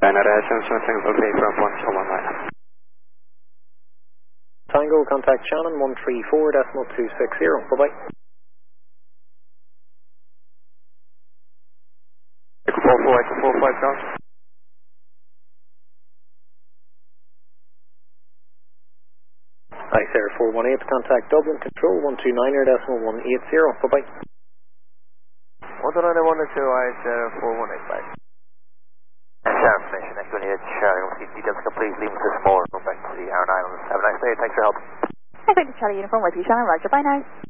Tango, contact Shannon 134.260. Bye-bye. 44 Charles. Hi, Sarah 418, contact Dublin Control 129.180. Bye-bye. 129.182, Sarah 418, bye. Sharon, information, next one here, Charlie, we'll see details complete, leaving this more, going back to the R9. Have a nice day, thanks for your help. Hi, Charlie Uniform with you, Shannon, Roger, bye now.